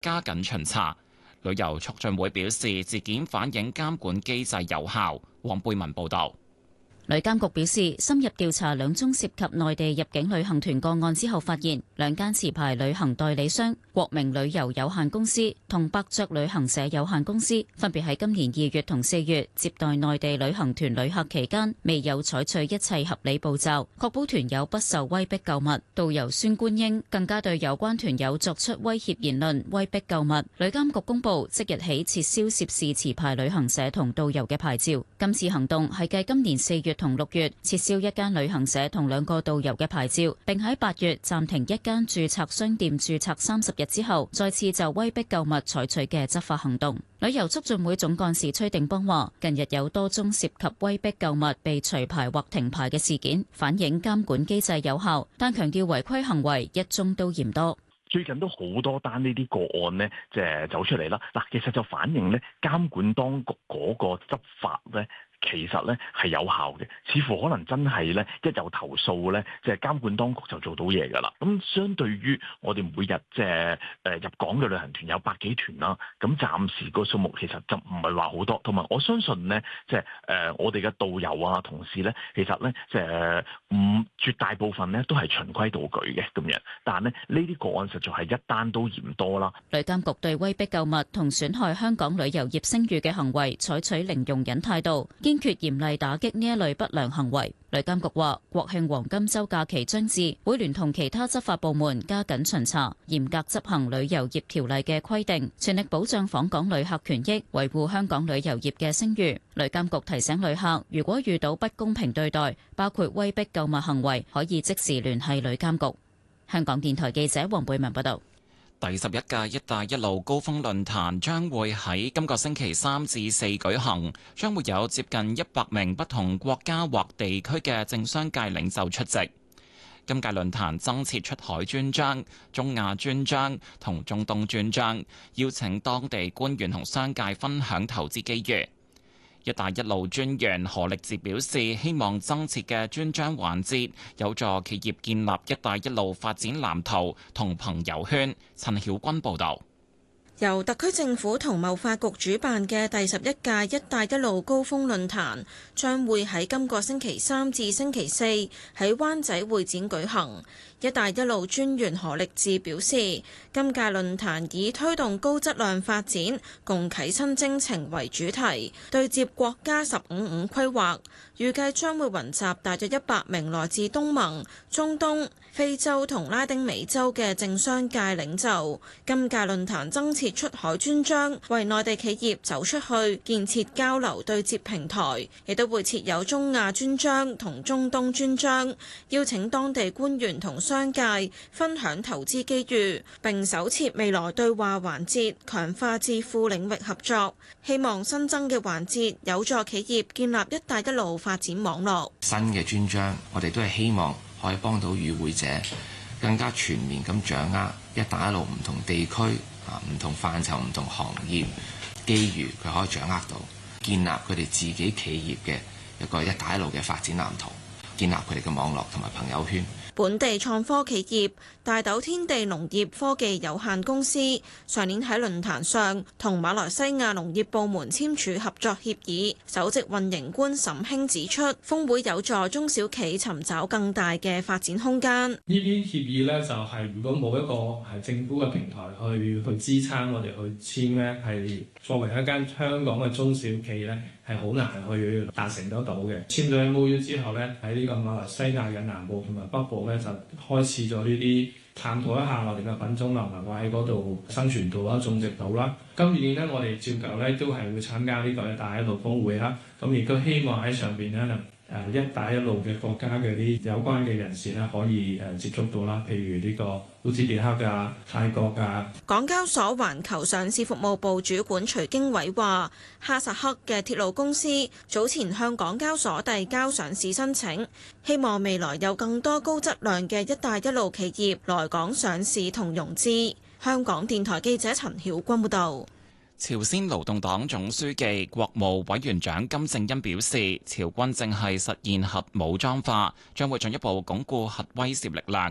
加緊巡查。旅遊促進會表示，事件反映監管機制有效。黃貝文報導。 旅監局表示，深入調查兩宗涉及內地入境旅行團個案之後，發現兩間持牌旅行代理商國明旅遊有限公司同伯爵旅行社有限公司，分別喺今年2月同4月接待內地旅行團旅客期間，未有採取一切合理步驟，確保團友不受威逼購物。導遊孫觀英更加對有關團友作出威脅言論，威逼購物。旅監局公佈，即日起撤銷涉事持牌旅行社同導遊嘅牌照。今次行動係繼今年4月同6月撤銷一間旅行社同2個導遊嘅牌照，並喺8月暫停一間註冊商店註冊30日之後，再次就威逼購物採取嘅執法行動。旅遊促進會總幹事崔定邦話，近日有多宗涉及威逼購物被除牌或停牌嘅事件，反映監管機制有效，但強調違規行為一宗都嫌多。 最近都好多單呢啲個案呢，即係走出嚟啦。嗱，其實就反映呢監管當局嗰個執法呢，其實咧係有效嘅，似乎可能真係咧一有投訴咧，即係監管當局就做到嘢㗎啦。咁相對於我哋每日即係入港嘅旅行團有百幾團啦，咁暫時個數目其實就唔係話好多。同埋我相信咧，即係我哋嘅導遊啊同事咧，其實咧即係絕大部分咧都係循規蹈矩嘅咁樣。但係咧呢啲個案實在係一單都嫌多啦。 旅監局對威逼購物同損害香港旅遊業聲譽嘅行為採取零容忍態度，堅決嚴厲打擊呢一類不良行為。旅監局話，國慶黃金週假期將至，會聯同其他執法部門加緊巡查，嚴格執行旅遊業條例嘅規定，全力保障訪港旅客權益，維護香港旅遊業嘅聲譽。旅監局提醒旅客，如果遇到不公平對待，包括威逼購物行為，可以即時聯繫旅監局。香港電台記者黃貝文報道。 第11屆「一帶一路」高峰論壇將會喺今個星期3至4舉行，將會有接近100名不同國家或地區嘅政商界領袖出席。今屆論壇增設出海專章、中亞專章同中東專章，邀請當地官員同商界分享投資機遇。一帶一路專員何力智表示，希望增設嘅專章環節有助企業建立一帶一路發展藍圖同朋友圈。陳曉君報導。 由特區政府同貿發局主辦嘅第11屆「一帶一路」高峰論壇將會喺今個星期3至星期4喺灣仔會展舉行。一帶一路專員何力智表示，今屆論壇以推動高質量發展、共啟新征程為主題，對接國家15+5規劃，預計將會雲集大約100名來自東盟、中東、非洲同拉丁美洲嘅政商界領袖。今屆論壇增設出海專章，為內地企業走出去建設交流對接平台，亦都會設有中亞專章同中東專章，邀請當地官員同商界分享投資機遇，並首設未來對話環節，強化智庫領域合作。希望新增嘅環節有助企業建立一帶一路發展網絡。 新嘅專章，我哋都係希望可以幫到與會者更加全面咁掌握一帶一路唔同地區唔同範疇、唔同行業機遇，佢可以掌握到，建立佢哋自己企業嘅一個一帶一路嘅發展藍圖，建立佢哋嘅網絡同埋朋友圈。 本地創科企業大豆天地農業科技有限公司上年喺論壇上同馬來西亞農業部門簽署合作協議。首席運營官沈興指出，峰會有助中小企尋找更大嘅發展空間。 呢啲協議呢，就係如果冇一個係政府嘅平台去支撐我哋去簽呢，係作為一間香港嘅中小企呢，係好難去達成得到嘅。簽咗 MOU 之後呢，喺呢個馬來西亞嘅南部同埋北部呢，就開始咗呢啲探討一下我哋嘅品種能唔能夠喺嗰度生存到啦、種植到啦。今年呢，我哋照舊呢都係會參加呢個一帶一路峰會啦。咁亦都希望喺上邊呢，一帶一路嘅國家嘅啲有關嘅人士呢，可以接觸到啦。譬如呢個烏茲別克㗎、泰國㗎。 港交所環球上市服務部主管徐經緯話，哈薩克嘅鐵路公司早前向港交所遞交上市申請，希望未來有更多高質量嘅一帶一路企業來港上市同融資。香港電台記者陳曉君報導。 朝鮮勞動黨總書記、國務委員長金正恩表示，朝軍正係實現核武裝化，將會進一步鞏固核威懾力量。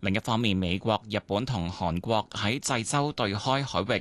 另一方面，美國、日本同韓國喺濟州對開海域